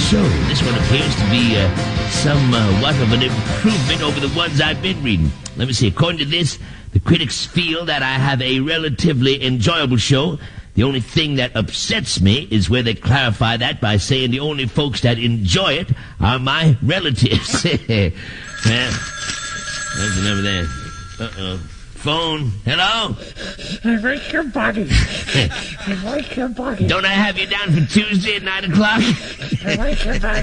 show. This one appears to be somewhat of an improvement over the ones I've been reading. Let me see. According to this, the critics feel that I have a relatively enjoyable show. The only thing that upsets me is where they clarify that by saying the only folks that enjoy it are my relatives. Well, there's the number there. Uh-oh. Phone. Hello? I like your body. I like your body. Don't I have you down for Tuesday at 9 o'clock? I like your body.